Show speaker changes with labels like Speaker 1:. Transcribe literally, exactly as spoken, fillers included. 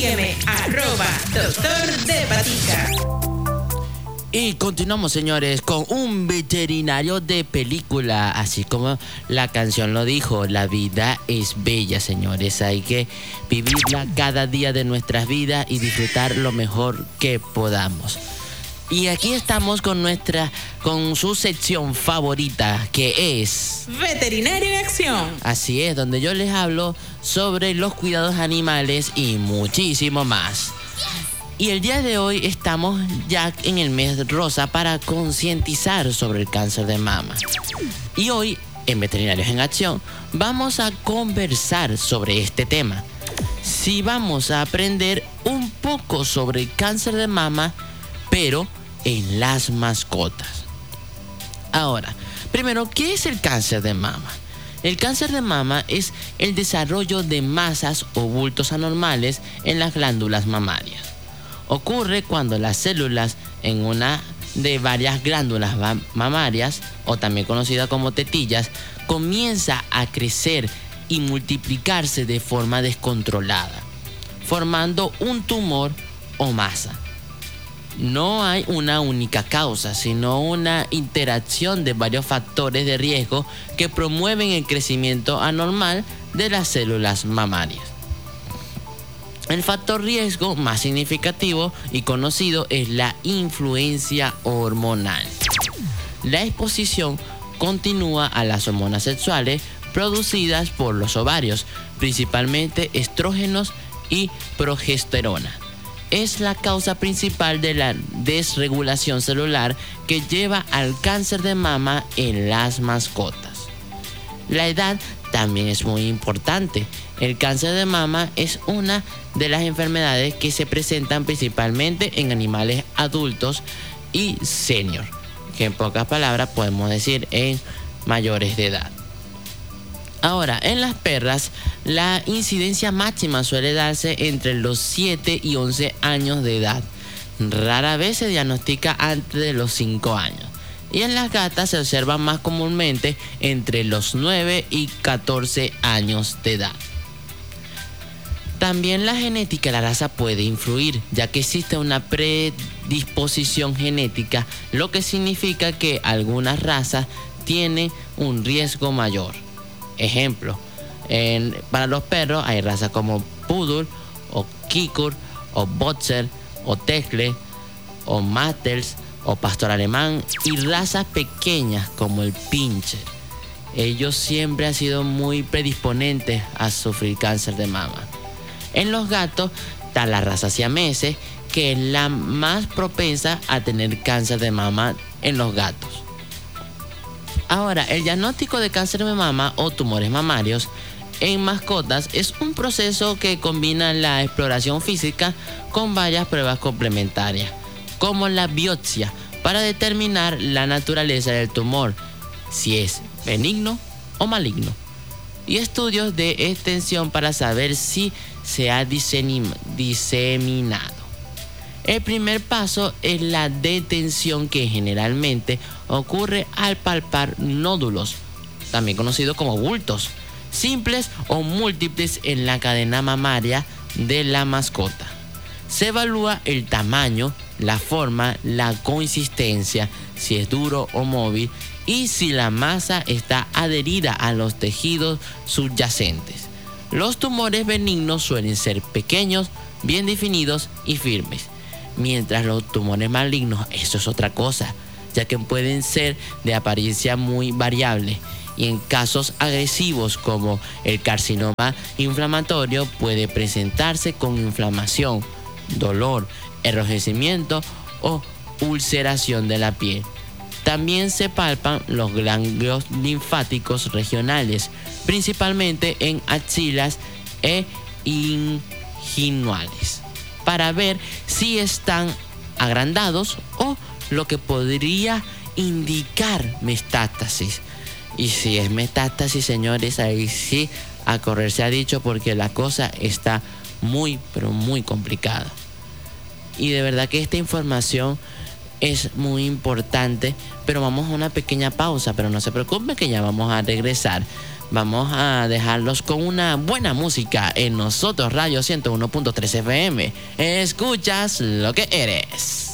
Speaker 1: Sígueme, arroba doctor de Patica.
Speaker 2: Y continuamos, señores, con un veterinario de película. Así como la canción lo dijo, la vida es bella, señores. Hay que vivirla cada día de nuestras vidas y disfrutar lo mejor que podamos. Y aquí estamos con nuestra, con su sección favorita, que es
Speaker 1: Veterinario en Acción.
Speaker 2: Así es, donde yo les hablo sobre los cuidados animales y muchísimo más. Y el día de hoy estamos ya en el mes rosa para concientizar sobre el cáncer de mama. Y hoy, en Veterinarios en Acción, vamos a conversar sobre este tema. Sí, vamos a aprender un poco sobre el cáncer de mama, pero en las mascotas. Ahora, primero, ¿qué es el cáncer de mama? El cáncer de mama es el desarrollo de masas o bultos anormales en las glándulas mamarias. Ocurre cuando las células en una de varias glándulas mamarias, o también conocida como tetillas, comienza a crecer y multiplicarse de forma descontrolada, formando un tumor o masa. No hay una única causa, sino una interacción de varios factores de riesgo que promueven el crecimiento anormal de las células mamarias. El factor riesgo más significativo y conocido es la influencia hormonal. La exposición continúa a las hormonas sexuales producidas por los ovarios, principalmente estrógenos y progesterona. Es la causa principal de la desregulación celular que lleva al cáncer de mama en las mascotas. La edad también es muy importante. El cáncer de mama es una de las enfermedades que se presentan principalmente en animales adultos y senior, que en pocas palabras podemos decir en mayores de edad. Ahora, en las perras, la incidencia máxima suele darse entre los siete y once años de edad. Rara vez se diagnostica antes de los cinco años. Y en las gatas se observa más comúnmente entre los nueve y catorce años de edad. También la genética de la raza puede influir, ya que existe una predisposición genética, lo que significa que algunas razas tienen un riesgo mayor. Ejemplo, en, para los perros hay razas como Poodle, o Kikur, o Boxer, o Texle, o Masters, o Pastor Alemán, y razas pequeñas como el Pinscher. Ellos siempre han sido muy predisponentes a sufrir cáncer de mama. En los gatos está la raza siamese, que es la más propensa a tener cáncer de mama en los gatos. Ahora, el diagnóstico de cáncer de mama o tumores mamarios en mascotas es un proceso que combina la exploración física con varias pruebas complementarias, como la biopsia, para determinar la naturaleza del tumor, si es benigno o maligno, y estudios de extensión para saber si se ha diseminado. El primer paso es la detención, que generalmente ocurre al palpar nódulos, también conocidos como bultos, simples o múltiples en la cadena mamaria de la mascota. Se evalúa el tamaño, la forma, la consistencia, si es duro o móvil, y si la masa está adherida a los tejidos subyacentes. Los tumores benignos suelen ser pequeños, bien definidos y firmes, mientras los tumores malignos, eso es otra cosa, ya que pueden ser de apariencia muy variable, y en casos agresivos como el carcinoma inflamatorio puede presentarse con inflamación, dolor, enrojecimiento o ulceración de la piel. También se palpan los ganglios linfáticos regionales, principalmente en axilas e inguinales, para ver si están agrandados o lo que podría indicar metástasis. Y si es metástasis, señores, ahí sí a correr se ha dicho, porque la cosa está muy, pero muy complicada. Y de verdad que esta información es muy importante, pero vamos a una pequeña pausa, pero no se preocupen que ya vamos a regresar. Vamos a dejarlos con una buena música en Nosotros Radio ciento uno punto tres F M. Escuchas lo que eres.